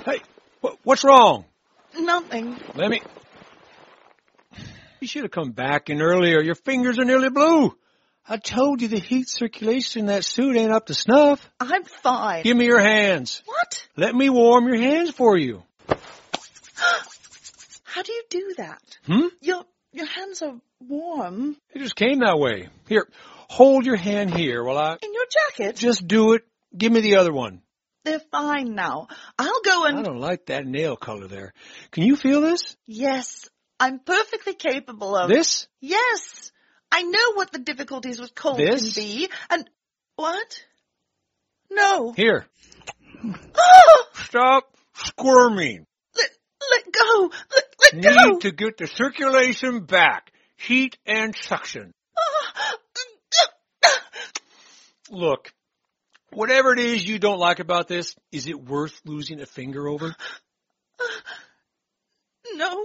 Hey, what's wrong? Nothing. You should have come back in earlier. Your fingers are nearly blue. I told you the heat circulation in that suit ain't up to snuff. I'm fine. Give me your hands. What? Let me warm your hands for you. How do you do that? Your hands are warm. It just came that way. Here, hold your hand here while I... In your jacket? Just do it. Give me the other one. They're fine now. I'll go and... I don't like that nail color there. Can you feel this? Yes, I'm perfectly capable of... This? Yes. I know what the difficulties with cold can be. And... What? No. Here. Oh! Stop squirming. Let go. Let go. Need to get the circulation back. Heat and suction. Look, whatever it is you don't like about this, is it worth losing a finger over? No.